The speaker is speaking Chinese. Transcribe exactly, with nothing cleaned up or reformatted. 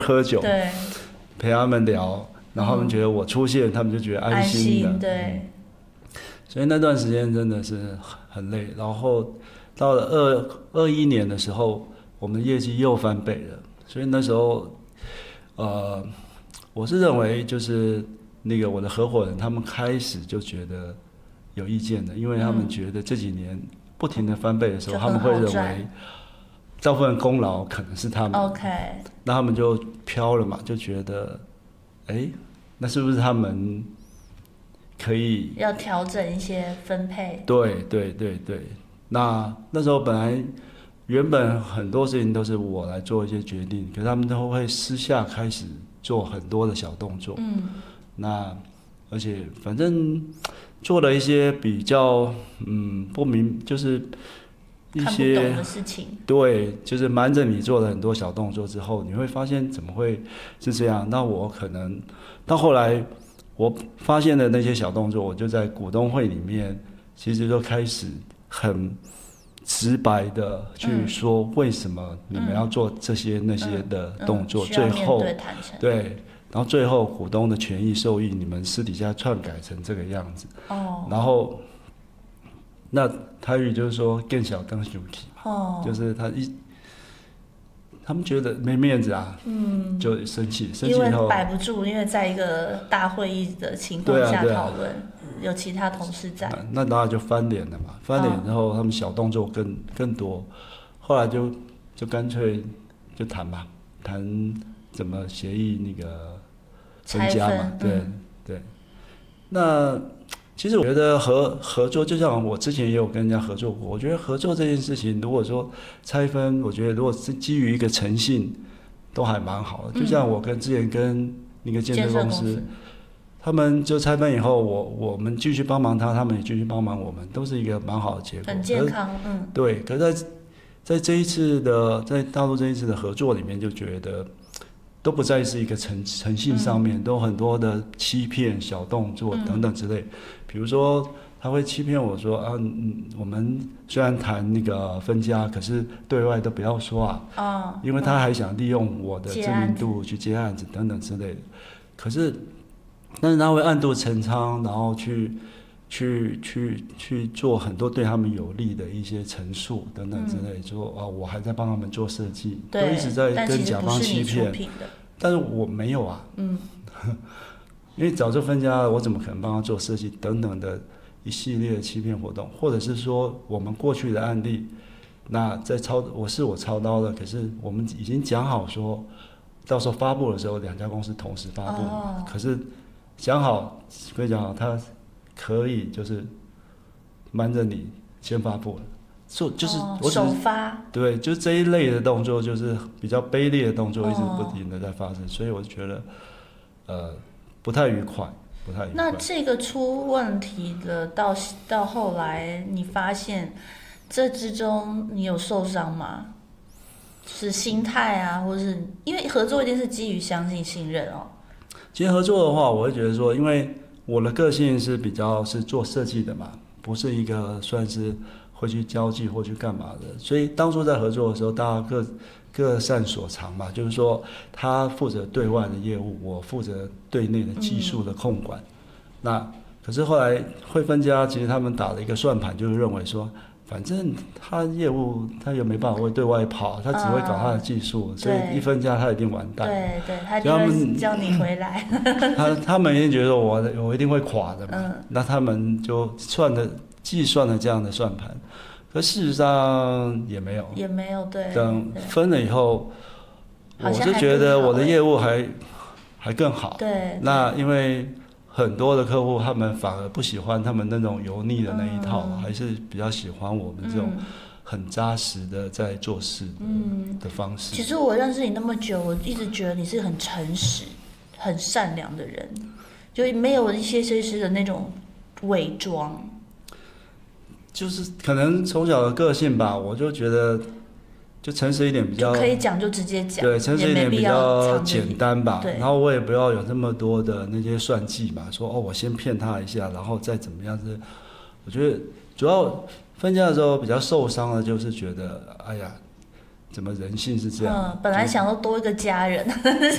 喝酒， 对， 陪他们聊，然后他们觉得我出现，他们就觉得安心的。 安心对。 所以那段时间真的是很累，然后到了二二一年的时候，我们的业绩又翻倍了。所以那时候，呃，我是认为就是那个我的合伙人他们开始就觉得有意见的，因为他们觉得这几年不停的翻倍的时候，他们会认为大部分功劳可能是他们 ，OK， 那他们就飘了嘛，就觉得，哎，那是不是他们？可以要调整一些分配。 对对对对，那那时候本来原本很多事情都是我来做一些决定，可是他们都会私下开始做很多的小动作。 嗯， 那而且反正做了一些比较嗯不明，就是一些看不懂的事情。 对，就是瞒着你做了很多小动作之后，你会发现怎么会是这样？那我可能到后来。我发现的那些小动作，我就在股东会里面，其实就开始很直白的去说为什么你们要做这些那些的动作，最后对，然后最后股东的权益受益，你们私底下篡改成这个样子， 哦， 然后那台语就是说更小更生气， 哦， 就是他一。他们觉得没面子啊，嗯，就生气，生气以后因为摆不住，因为在一个大会议的情况下讨论，啊啊、有其他同事在， 那那当然就翻脸了嘛。翻脸之后，他们小动作更更多，后来就就干脆就谈吧，谈怎么协议那个分家嘛，对、嗯、对。那其实我觉得合合作，就像我之前也有跟人家合作过。我觉得合作这件事情，如果说拆分，我觉得如果是基于一个诚信，都还蛮好的。就像我跟之前跟那个建设公司，嗯、他们就拆分以后，我我们继续帮忙他，他们也继续帮忙我们，都是一个蛮好的结果， 很健康。嗯， 对。可是在在这一次的在大陆这一次的合作里面，就觉得。都不再是一个诚诚信上面，嗯、都很多的欺骗、小动作等等之类。嗯、比如说，他会欺骗我说啊，嗯，我们虽然谈那个分家，可是对外都不要说啊，哦、因为他还想利用我的知名度去接案子等等之类的。可是，但是他会暗度陈仓，然后去去去去做很多对他们有利的一些陈述等等之类，嗯、说啊，我还在帮他们做设计，都一直在跟甲方欺骗，但是我没有啊，嗯，因为早就分家了，我怎么可能帮他做设计等等的一系列的欺骗活动，或者是说我们过去的案例，那在操我是我操刀的，可是我们已经讲好说，到时候发布的时候两家公司同时发布，哦、可是讲好跟你讲好他。可以就是瞒着你先发布了，就就是我首发， 对，就这一类的动作，就是比较卑劣的动作，一直不停的在发生，所以我就觉得呃不太愉快，不太愉快。 那这个出问题了，到到后来你发现这之中你有受伤吗？是心态啊，或是因为合作一定是基于相信、信任哦。 其实合作的话，我会觉得说，因为我的个性是比较是做设计的嘛，不是一个算是会去交际或去干嘛的，所以当初在合作的时候，大家各各擅所长嘛，就是说他负责对外的业务，我负责对内的技术的控管。嗯、那可是后来会分家，其实他们打了一个算盘，就是认为说，反正他业务他又没办法会对外跑，他只会搞他的技术，嗯、所以一分家他一定完蛋。 对对，他就会叫你回来。 他他们一定觉得我我一定会垮的嘛，嗯、那他们就算的计算了这样的算盘，可事实上也没有， 也没有对。 等分了以后，我是觉得我的业务还还更好。 对。 那因为很多的客户他们反而不喜欢他们那种油腻的那一套，嗯、还是比较喜欢我们这种很扎实的在做事的，嗯、的方式。 其实我认识你那么久，我一直觉得你是很诚实、很善良的人，就没有一些些的那种伪装。 就是可能从小的个性吧，我就觉得就诚实一点比较可以讲就直接讲， 对，诚实一点比较简单吧。然后我也不要有这么多的那些算计嘛，说哦我先骗他一下，然后再怎么样子。我觉得主要分家的时候比较受伤的就是觉得，哎呀，怎么人性是这样？ 嗯，本来想要多一个家人，